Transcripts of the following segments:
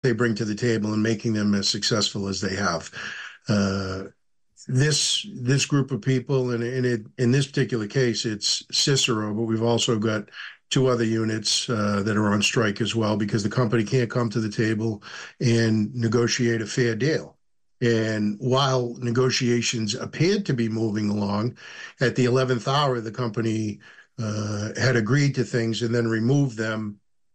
they bring to the table and making them as successful as they have. This group of people, and in this particular case, it's Cicero, but we've also got two other units that are on strike as well because the company can't come to the table and negotiate a fair deal. And while negotiations appeared to be moving along, at the 11th hour, the company had agreed to things and then removed them,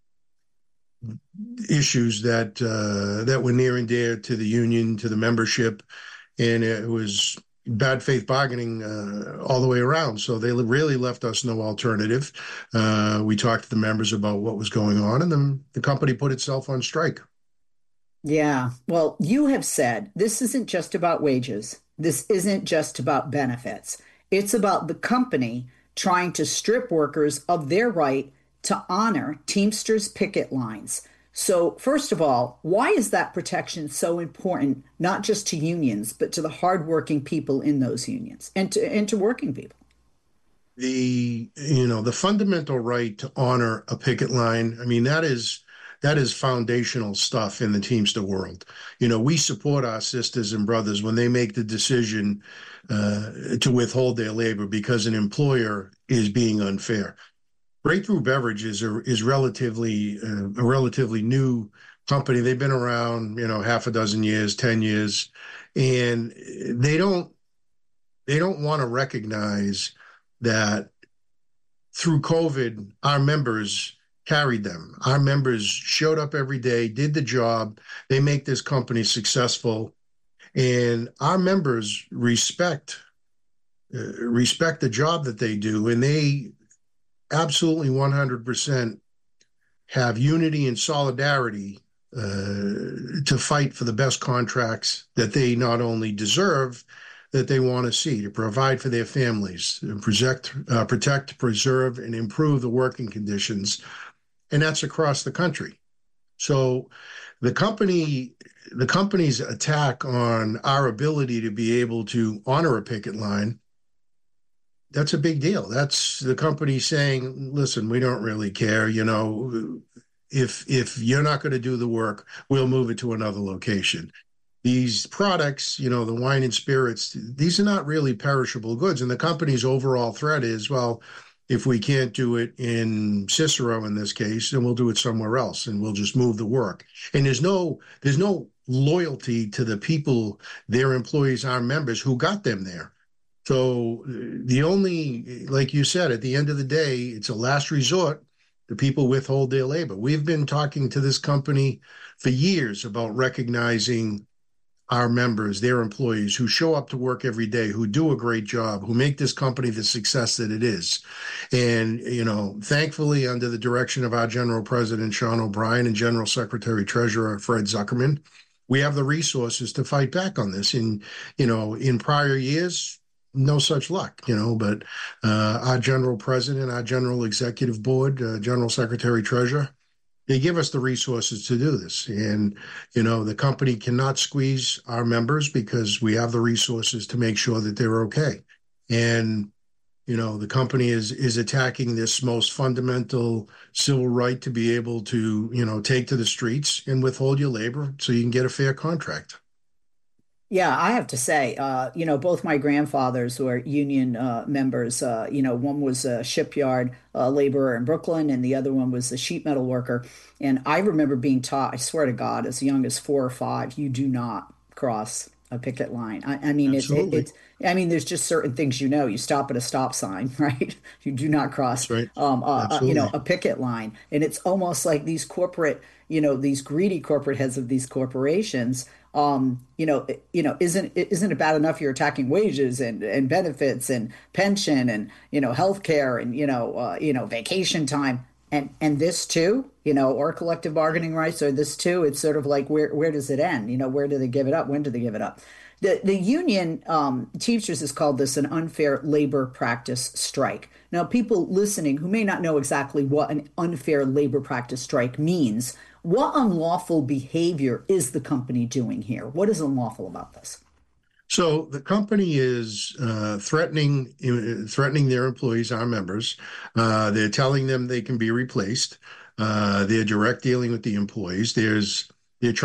issues that were near and dear to the union, to the membership, and it was bad faith bargaining all the way around. So they really left us no alternative. We talked to the members about what was going on, and then the company put itself on strike. Yeah. Well, you have said this isn't just about wages. This isn't just about benefits. It's about the company trying to strip workers of their right to honor Teamsters picket lines. So, first of all, why is that protection so important, not just to unions, but to the hardworking people in those unions and to working people? The fundamental right to honor a picket line, I mean, that is foundational stuff in the Teamster world. We support our sisters and brothers when they make the decision to withhold their labor because an employer is being unfair. Breakthrough Beverages is a relatively new company. They've been around, half a dozen years, 10 years, and they don't want to recognize that through COVID, our members carried them. Our members showed up every day, did the job. They make this company successful, and our members respect the job that they do, and they absolutely 100% have unity and solidarity to fight for the best contracts that they not only deserve, that they want to see, to provide for their families, and protect, preserve, and improve the working conditions. And that's across the country. So the company's attack on our ability to be able to honor a picket line, that's a big deal. That's the company saying, listen, we don't really care. If you're not going to do the work, we'll move it to another location. These products, the wine and spirits, these are not really perishable goods. And the company's overall threat is, well, if we can't do it in Cicero in this case, then we'll do it somewhere else and we'll just move the work. And there's no loyalty to the people, their employees, our members who got them there. So like you said, at the end of the day, it's a last resort. The people withhold their labor. We've been talking to this company for years about recognizing our members, their employees who show up to work every day, who do a great job, who make this company the success that it is. And, thankfully, under the direction of our General President, Sean O'Brien, and General Secretary Treasurer, Fred Zuckerman, we have the resources to fight back on this. In prior years, no such luck, but our General President, our General Executive Board, General Secretary Treasurer, they give us the resources to do this. And, the company cannot squeeze our members because we have the resources to make sure that they're okay. And, the company is attacking this most fundamental civil right to be able to, take to the streets and withhold your labor so you can get a fair contract. Yeah, I have to say, both my grandfathers were union members. One was a shipyard laborer in Brooklyn, and the other one was a sheet metal worker. And I remember being taught, I swear to God, as young as 4 or 5, you do not cross a picket line. I mean, there's just certain things, you stop at a stop sign, right? You do not cross, right. a picket line. And it's almost like these corporate, these greedy corporate heads of these corporations, isn't it bad enough you're attacking wages and benefits and pension and, healthcare and, vacation time and this too, or collective bargaining rights or this too. It's sort of like, where does it end? Where do they give it up? When do they give it up? The union, Teamsters has called this an unfair labor practice strike. Now, people listening who may not know exactly what an unfair labor practice strike means, what unlawful behavior is the company doing here? What is unlawful about this? So the company is threatening their employees, our members. They're telling them they can be replaced. They're direct dealing with the employees. There's